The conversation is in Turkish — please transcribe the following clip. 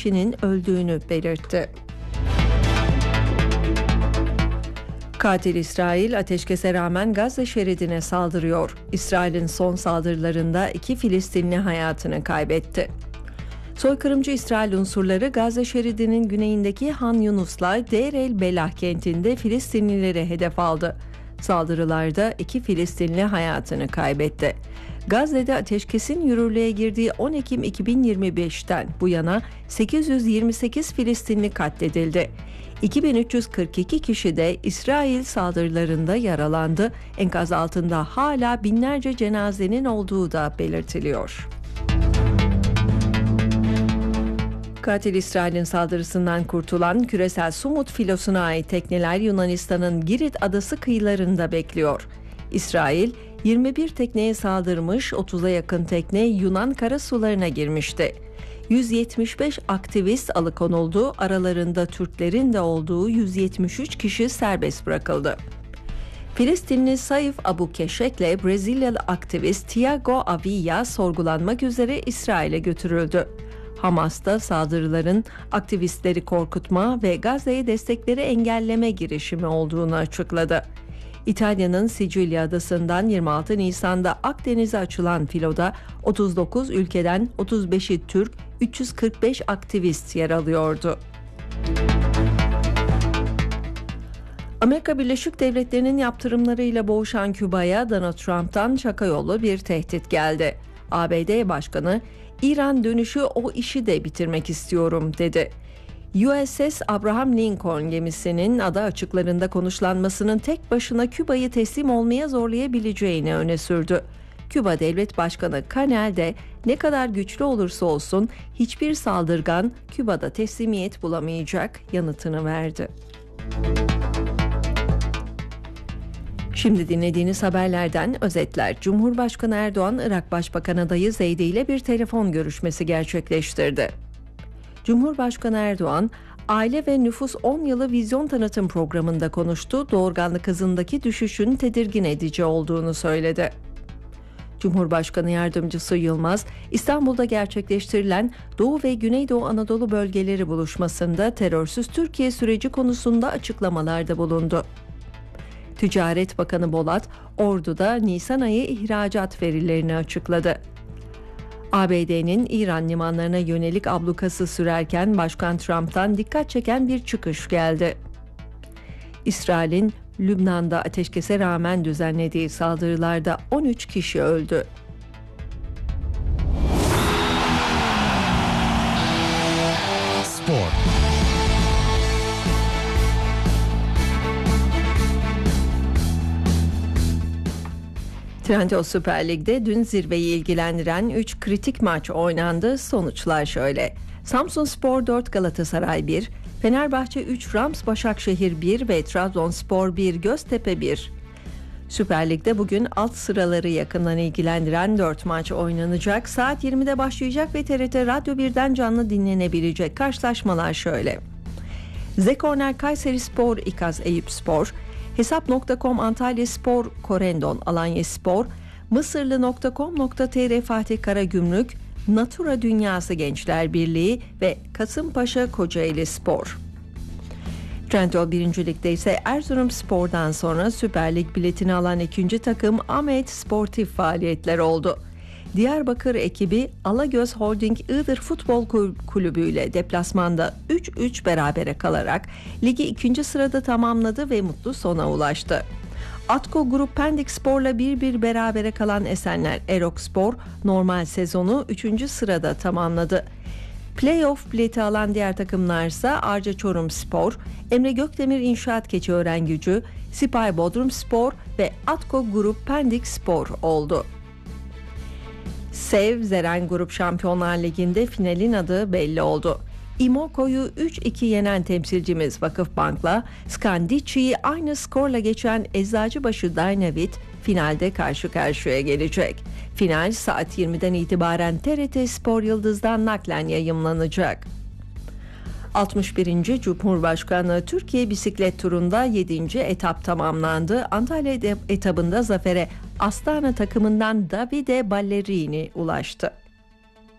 kişinin öldüğünü belirtti. Katil İsrail ateşkese rağmen Gazze şeridine saldırıyor. İsrail'in son saldırılarında 2 Filistinli hayatını kaybetti. Soykırımcı İsrail unsurları Gazze şeridinin güneyindeki Han Yunus'la Deir el Belah kentinde Filistinlileri hedef aldı. Saldırılarda 2 Filistinli hayatını kaybetti. Gazze'de ateşkesin yürürlüğe girdiği 10 Ekim 2025'ten bu yana 828 Filistinli katledildi. 2342 kişi de İsrail saldırılarında yaralandı. Enkaz altında hala binlerce cenazenin olduğu da belirtiliyor. Katil İsrail'in saldırısından kurtulan küresel Sumut filosuna ait tekneler Yunanistan'ın Girit adası kıyılarında bekliyor. İsrail 21 tekneye saldırmış, 30'a yakın tekne Yunan karasularına girmişti. 175 aktivist alıkonuldu, aralarında Türklerin de olduğu 173 kişi serbest bırakıldı. Filistinli Saif Abu Keşek'le Brezilyalı aktivist Tiago Avila sorgulanmak üzere İsrail'e götürüldü. Hamas da saldırıların aktivistleri korkutma ve Gazze'ye destekleri engelleme girişimi olduğunu açıkladı. İtalya'nın Sicilya adasından 26 Nisan'da Akdeniz'e açılan filoda 39 ülkeden 35'i Türk, 345 aktivist yer alıyordu. Amerika Birleşik Devletleri'nin yaptırımlarıyla boğuşan Küba'ya Donald Trump'tan şaka yolu bir tehdit geldi. ABD Başkanı, "İran dönüşü o işi de bitirmek istiyorum" dedi. USS Abraham Lincoln gemisinin ada açıklarında konuşlanmasının tek başına Küba'yı teslim olmaya zorlayabileceğini öne sürdü. Küba Devlet Başkanı Canel de ne kadar güçlü olursa olsun hiçbir saldırgan Küba'da teslimiyet bulamayacak yanıtını verdi. Şimdi dinlediğiniz haberlerden özetler. Cumhurbaşkanı Erdoğan, Irak Başbakan adayı Zeydi ile bir telefon görüşmesi gerçekleştirdi. Cumhurbaşkanı Erdoğan, Aile ve Nüfus 10 Yılı Vizyon Tanıtım Programı'nda konuştu, doğurganlık hızındaki düşüşün tedirgin edici olduğunu söyledi. Cumhurbaşkanı Yardımcısı Yılmaz, İstanbul'da gerçekleştirilen Doğu ve Güneydoğu Anadolu bölgeleri buluşmasında terörsüz Türkiye süreci konusunda açıklamalarda bulundu. Ticaret Bakanı Bolat, Ordu'da Nisan ayı ihracat verilerini açıkladı. ABD'nin İran limanlarına yönelik ablukası sürerken Başkan Trump'tan dikkat çeken bir çıkış geldi. İsrail'in Lübnan'da ateşkese rağmen düzenlediği saldırılarda 13 kişi öldü. Spor. Trendyol Süper Lig'de dün zirveyi ilgilendiren 3 kritik maç oynandı. Sonuçlar şöyle: Samsunspor 4, Galatasaray 1, Fenerbahçe 3, Rams Başakşehir 1 ve Trabzonspor 1, Göztepe 1. Süper Lig'de bugün alt sıraları yakından ilgilendiren 4 maç oynanacak. Saat 20'de başlayacak ve TRT Radyo 1'den canlı dinlenebilecek karşılaşmalar şöyle: Zekorner Kayserispor, İKAZ Eyüpspor, Hesap.com Antalyaspor, Korendon Alanyaspor, Mısırlı.com.tr Fatih Karagümrük, Natura Dünyası Gençler Birliği ve Kasımpaşa Kocaelispor. Trendyol 1. Lig'de ise Erzurumspor'dan sonra Süper Lig biletini alan ikinci takım Ahmet Sportif faaliyetler oldu. Diyarbakır ekibi Alagöz Holding Iğdır Futbol Kulübü ile deplasmanda 3-3 berabere kalarak ligi 2. sırada tamamladı ve mutlu sona ulaştı. Atko Grup Pendik Spor'la 1-1 berabere kalan Esenler Erokspor normal sezonu 3. sırada tamamladı. Playoff bileti alan diğer takımlarsa Arca Çorumspor, Emre Gökdemir İnşaat Keçiören-Gücü, Sipay Bodrumspor ve Atko Grup Pendik Spor oldu. Sev Zeren Grup Şampiyonlar Ligi'nde finalin adı belli oldu. Imoko'yu 3-2 yenen temsilcimiz Vakıfbank'la Skandici'yi aynı skorla geçen Eczacıbaşı Dynavit finalde karşı karşıya gelecek. Final saat 20'den itibaren TRT Spor Yıldız'dan naklen yayımlanacak. 61. Cumhurbaşkanı Türkiye Bisiklet Turu'nda 7. etap tamamlandı. Antalya etabında zafere Astana takımından Davide Ballerini ulaştı.